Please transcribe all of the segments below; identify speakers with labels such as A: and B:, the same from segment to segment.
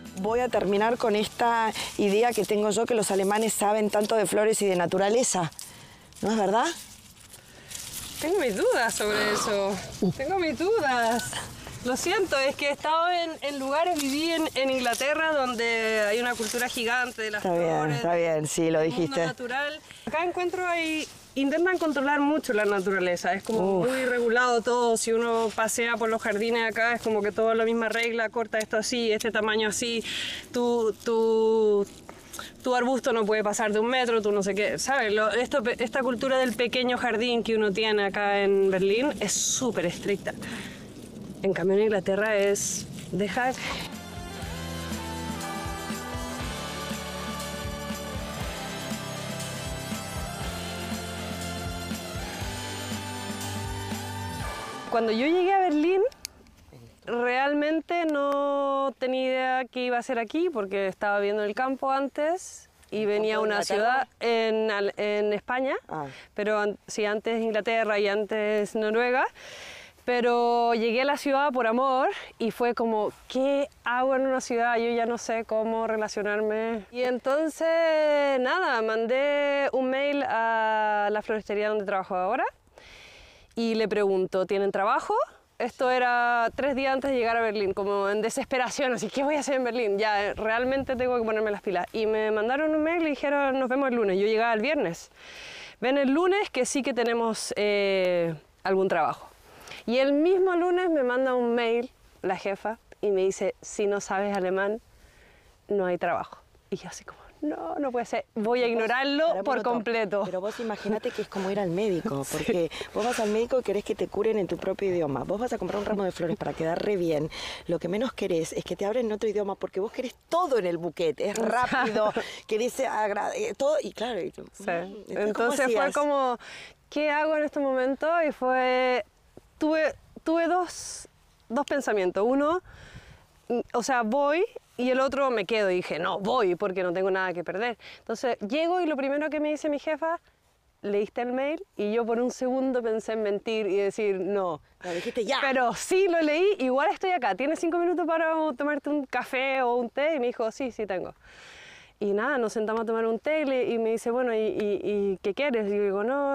A: voy a terminar con esta idea que tengo yo, que los alemanes saben tanto de flores y de naturaleza. ¿No es verdad?
B: Tengo mis dudas sobre eso. Tengo mis dudas. Lo siento, es que he estado en lugares, viví en Inglaterra, donde hay una cultura gigante de las flores.
A: Está bien, sí, lo dijiste.
B: Mundo natural. Acá encuentro ahí, intentan controlar mucho la naturaleza, es como muy regulado todo. Si uno pasea por los jardines acá, es como que todo es la misma regla, corta esto así, este tamaño así, tu arbusto no puede pasar de 1 metro, tú no sé qué, ¿sabes? Esta cultura del pequeño jardín que uno tiene acá en Berlín es súper estricta. En cambio en Inglaterra es dejar. Cuando yo llegué a Berlín, realmente no tenía idea que iba a ser aquí, porque estaba viviendo en el campo antes y venía a una ciudad en España, pero sí, antes Inglaterra y antes Noruega. Pero llegué a la ciudad por amor y fue como, ¿qué hago en una ciudad? Yo ya no sé cómo relacionarme. Y entonces, nada, mandé un mail a la floristería donde trabajo ahora y le pregunto, ¿tienen trabajo? Esto era 3 días antes de llegar a Berlín, como en desesperación, así, ¿qué voy a hacer en Berlín? Ya, realmente tengo que ponerme las pilas. Y me mandaron un mail y dijeron, nos vemos el lunes. Yo llegaba el viernes. Ven el lunes que sí que tenemos algún trabajo. Y el mismo lunes me manda un mail la jefa y me dice, si no sabes alemán, no hay trabajo. Y yo así como, no puede ser, voy a ignorarlo por completo.
A: Pero vos imagínate que es como ir al médico, porque vos vas al médico y querés que te curen en tu propio idioma. Vos vas a comprar un ramo de flores para quedar re bien. Lo que menos querés es que te abren en otro idioma, porque vos querés todo en el buquet. Es rápido, que dice todo, y claro.
B: Sí. Entonces fue como, ¿qué hago en este momento? Y fue... Tuve dos pensamientos. Uno, o sea, voy, y el otro me quedo. Y dije, no, voy porque no tengo nada que perder. Entonces llego y lo primero que me dice mi jefa, ¿leíste el mail? Y yo por un segundo pensé en mentir y decir, no.
A: Lo dijiste ya.
B: Pero sí lo leí, igual estoy acá. ¿Tienes 5 minutos para tomarte un café o un té? Y me dijo, sí, tengo. Y nada, nos sentamos a tomar un té y me dice, bueno, ¿y qué quieres? Y yo digo, no,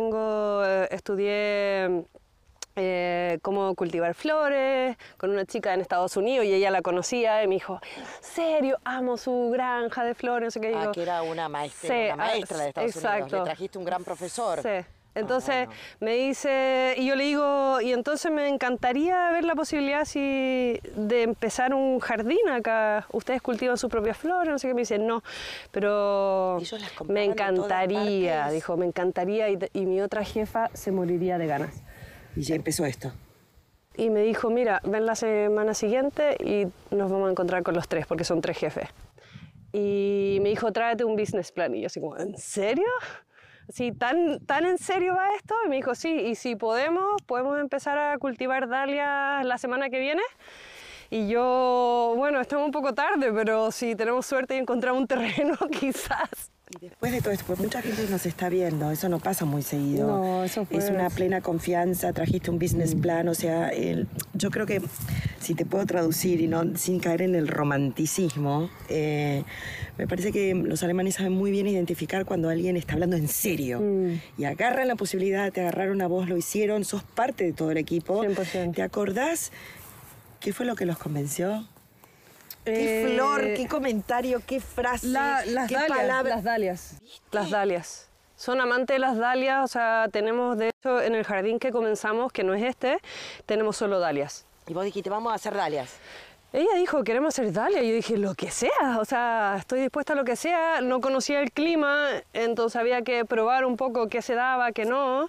B: estudié cómo cultivar flores con una chica en Estados Unidos y ella la conocía y me dijo, serio, amo su granja de flores, no sé qué. Digo,
A: que era una maestra,
B: sí,
A: una maestra de Estados Unidos, le trajiste un gran profesor.
B: Sí. Entonces me dice, y yo le digo, y entonces me encantaría ver la posibilidad de empezar un jardín acá. Ustedes cultivan sus propias flores, no sé qué. Me dicen, no, pero me encantaría, dijo, me encantaría, y mi otra jefa se moriría de ganas.
A: Y ya empezó esto.
B: Y me dijo, mira, ven la semana siguiente y nos vamos a encontrar con los 3, porque son 3 jefes. Y me dijo, tráete un business plan. Y yo así como, ¿en serio? ¿Sí, tan en serio va esto? Y me dijo, sí, y si podemos empezar a cultivar dalias la semana que viene. Y yo, bueno, estamos un poco tarde, pero si tenemos suerte y encontramos un terreno, quizás.
A: Y después de todo esto, pues mucha gente nos está viendo, eso no pasa muy seguido.
B: No, eso fue...
A: Es una plena confianza, trajiste un business plan, o sea, yo creo que si te puedo traducir y no sin caer en el romanticismo, me parece que los alemanes saben muy bien identificar cuando alguien está hablando en serio. Y agarran la posibilidad, te agarraron a vos, lo hicieron, sos parte de todo el equipo.
B: 100%.
A: ¿Te acordás qué fue lo que los convenció? Qué flor, qué comentario, qué frase, qué palabra.
B: Las dalias. ¿Viste? Las dalias. Son amantes de las dalias, o sea, tenemos, de hecho, en el jardín que comenzamos, que no es este, tenemos solo dalias.
A: Y vos dijiste, vamos a hacer dalias.
B: Ella dijo, queremos hacer dalias, y yo dije, lo que sea, o sea, estoy dispuesta a lo que sea. No conocía el clima, entonces había que probar un poco qué se daba, qué no.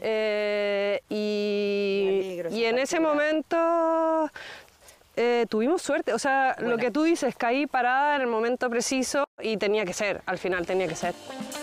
B: Y en ese momento... tuvimos suerte, o sea, lo que tú dices, caí parada en el momento preciso y tenía que ser, al final tenía que ser.